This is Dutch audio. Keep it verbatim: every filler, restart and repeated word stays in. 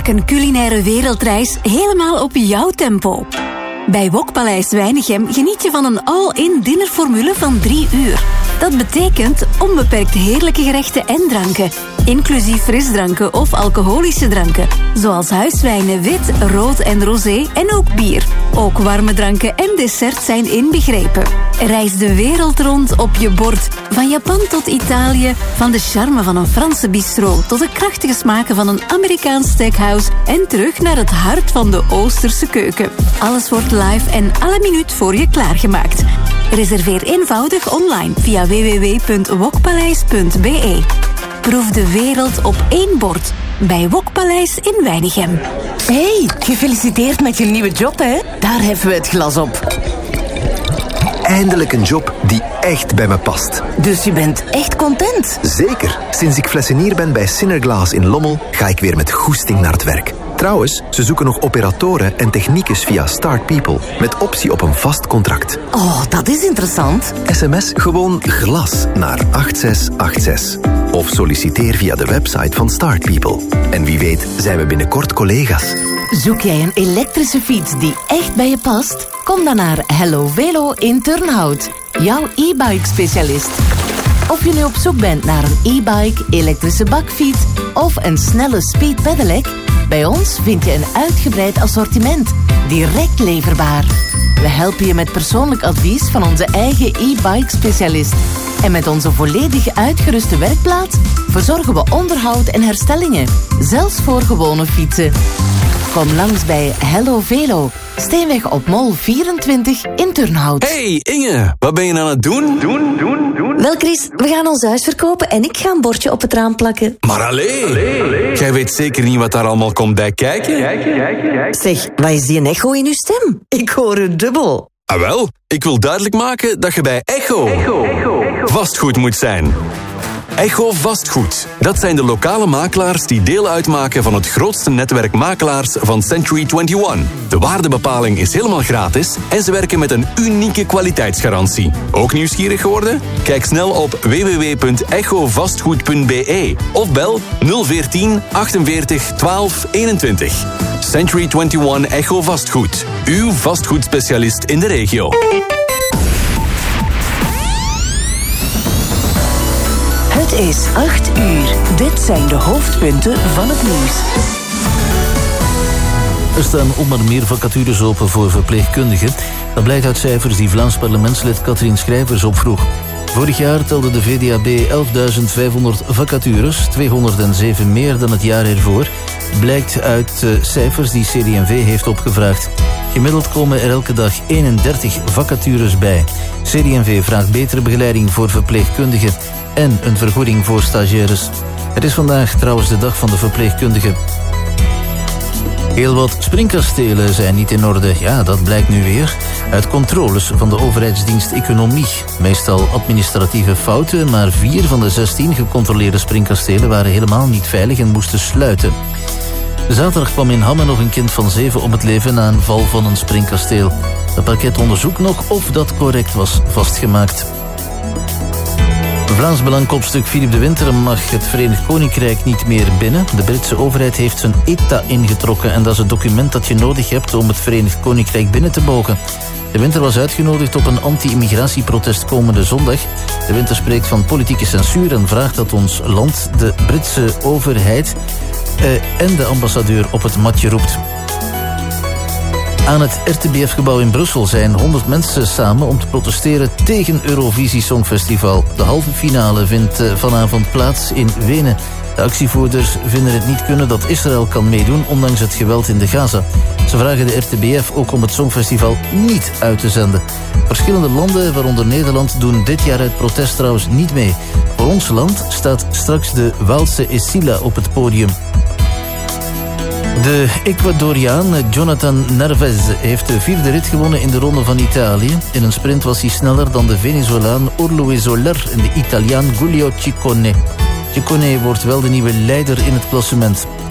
Maak een culinaire wereldreis helemaal op jouw tempo. Bij Wokpaleis Weinigem geniet je van een all-in dinnerformule van drie uur. Dat betekent onbeperkt heerlijke gerechten en dranken. Inclusief frisdranken of alcoholische dranken. Zoals huiswijnen, wit, rood en rosé en ook bier. Ook warme dranken en desserts zijn inbegrepen. Reis de wereld rond op je bord. Van Japan tot Italië. Van de charme van een Franse bistro tot de krachtige smaken van een Amerikaans steakhouse. En terug naar het hart van de Oosterse keuken. Alles wordt live en à la minuut voor je klaargemaakt. Reserveer eenvoudig online via w w w punt wokpaleis punt b e. Proef de wereld op één bord bij Wokpaleis in Weinigem. Hey, gefeliciteerd met je nieuwe job, hè? Daar heffen we het glas op. Eindelijk een job die echt bij me past. Dus je bent echt content? Zeker. Sinds ik flessenier ben bij Sinnerglaas in Lommel, ga ik weer met goesting naar het werk. Trouwens, ze zoeken nog operatoren en techniekers via Start People, met optie op een vast contract. Oh, dat is interessant. S M S gewoon glas naar acht zes acht zes. Of solliciteer via de website van Start People. En wie weet zijn we binnenkort collega's. Zoek jij een elektrische fiets die echt bij je past? Kom dan naar Hello Velo in Turnhout, jouw e-bike specialist. Of je nu op zoek bent naar een e-bike, elektrische bakfiets of een snelle speed pedelec, bij ons vind je een uitgebreid assortiment, direct leverbaar. We helpen je met persoonlijk advies van onze eigen e-bike specialist. En met onze volledig uitgeruste werkplaats verzorgen we onderhoud en herstellingen, zelfs voor gewone fietsen. Kom langs bij Hello Velo, Steenweg op Mol vierentwintig in Turnhout. Hey Inge, wat ben je aan het doen? Doen, doen, doen. Wel Chris, we gaan ons huis verkopen en ik ga een bordje op het raam plakken. Maar allee, allee, allee. Jij weet zeker niet wat daar allemaal komt bij kijken? Kijken, kijken, kijken. Zeg, wat is die een echo in uw stem? Ik hoor het dubbel. Ah wel, ik wil duidelijk maken dat je bij Echo, Echo, Echo. vastgoed moet zijn. Echo Vastgoed. Dat zijn de lokale makelaars die deel uitmaken van het grootste netwerk makelaars van Century eenentwintig. De waardebepaling is helemaal gratis en ze werken met een unieke kwaliteitsgarantie. Ook nieuwsgierig geworden? Kijk snel op w w w punt echo vastgoed punt b e of bel nul veertien achtenveertig twaalf eenentwintig. Century eenentwintig Echo Vastgoed. Uw vastgoedspecialist in de regio. Het is acht uur. Dit zijn de hoofdpunten van het nieuws. Er staan onder meer vacatures open voor verpleegkundigen. Dat blijkt uit cijfers die Vlaams parlementslid Katrien Schrijvers opvroeg. Vorig jaar telde de V D A B elfduizend vijfhonderd vacatures, tweehonderdzeven meer dan het jaar ervoor. Blijkt uit uh, cijfers die C D en V heeft opgevraagd. Gemiddeld komen er elke dag eenendertig vacatures bij. C D en V vraagt betere begeleiding voor verpleegkundigen en een vergoeding voor stagiaires. Het is vandaag trouwens de dag van de verpleegkundigen. Heel wat springkastelen zijn niet in orde. Ja, dat blijkt nu weer uit controles van de overheidsdienst Economie. Meestal administratieve fouten, maar vier van de zestien gecontroleerde springkastelen waren helemaal niet veilig en moesten sluiten. Zaterdag kwam in Hamme nog een kind van zeven om het leven na een val van een springkasteel. Het parket onderzoekt nog of dat correct was vastgemaakt. Vlaams Belang-kopstuk Philippe de Winter mag het Verenigd Koninkrijk niet meer binnen. De Britse overheid heeft zijn E T A ingetrokken en dat is het document dat je nodig hebt om het Verenigd Koninkrijk binnen te mogen. De Winter was uitgenodigd op een anti-immigratieprotest komende zondag. De Winter spreekt van politieke censuur en vraagt dat ons land de Britse overheid eh, en de ambassadeur op het matje roept. Aan het R T B F-gebouw in Brussel zijn honderd mensen samen om te protesteren tegen Eurovisie Songfestival. De halve finale vindt vanavond plaats in Wenen. De actievoerders vinden het niet kunnen dat Israël kan meedoen, ondanks het geweld in de Gaza. Ze vragen de R T B F ook om het Songfestival niet uit te zenden. Verschillende landen, waaronder Nederland, doen dit jaar uit protest trouwens niet mee. Voor ons land staat straks de Waalse Esila op het podium. De Ecuadoriaan Jonathan Narvaez heeft de vierde rit gewonnen in de Ronde van Italië. In een sprint was hij sneller dan de Venezolaan Orlue Soler en de Italiaan Giulio Ciccone. Ciccone wordt wel de nieuwe leider in het klassement.